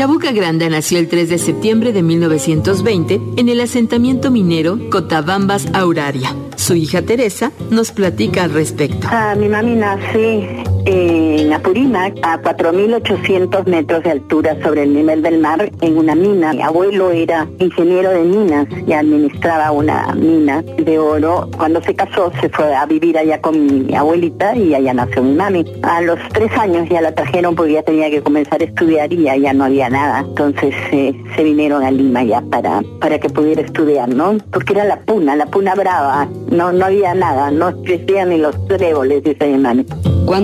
Chabuca Granda nació el 3 de septiembre de 1920 en el asentamiento minero Cotabambas Auraria. Su hija Teresa nos platica al respecto. Mi mami nace en Apurímac, a 4.800 metros de altura sobre el nivel del mar, en una mina. Mi abuelo era ingeniero de minas y administraba una mina de oro. Cuando se casó se fue a vivir allá con mi abuelita y allá nació mi mami. A los 3 años ya la trajeron porque ya tenía que comenzar a estudiar y allá no había nada. Entonces se vinieron a Lima ya para que pudiera estudiar, ¿no? Porque era la puna brava. No había nada, no crecían ni los tréboles, dice mi mami.